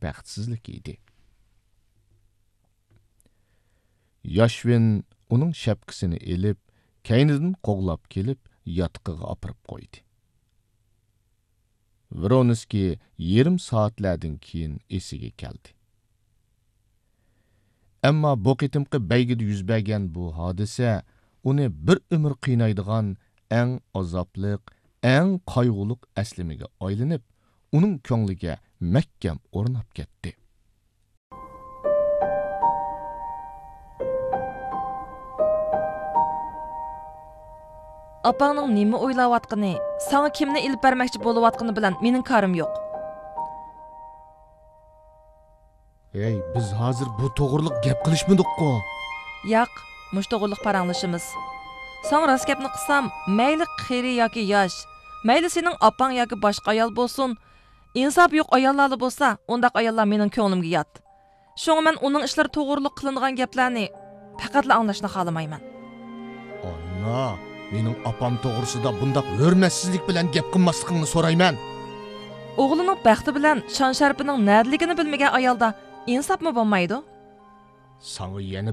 baxtsizlik edi. Yoshvin uning shapkasini elib, kaynidan qo'g'lab kelib, yotqiga opirib qo'ydi. Vronskiy yarim soatlardan keyin esiga keldi. Ammo bu qitimqi baygida yuz bergan bu hodisa uni bir umr qiynaydigan eng azobliq, eng qayg'uliq aslimiga aylanib, uning ko'ngliga mahkam o'rnab ketdi. Apangning nima o'ylayotgani, sana kimni ilib bermoqchi bo'layotgani bilan mening karim yo'q. Ey, biz hozir bu to'g'riliq gap qilishmadik-ku. Yo'q, mush to'g'riliq paranglashimiz. Sana rost gapni qilsam, mayli qiri yoki yosh, mayli sening opang yoki boshqa ayol bo'lsin, insof yo'q ayollar bo'lsa, undaq ayollar mening ko'nglimga yot. Shunga men uning ishlari to'g'riliq qilinadigan gaplarni faqatla anglashni xohlamayman. Anna, mening opam to'g'risida bundaq hurmatsizlik bilan gap qilmasligingni so'rayman. O'g'lining baxti bilan shon sharpining nadligini bilmagan ayolda insofmi bo'lmaydi? Sana yana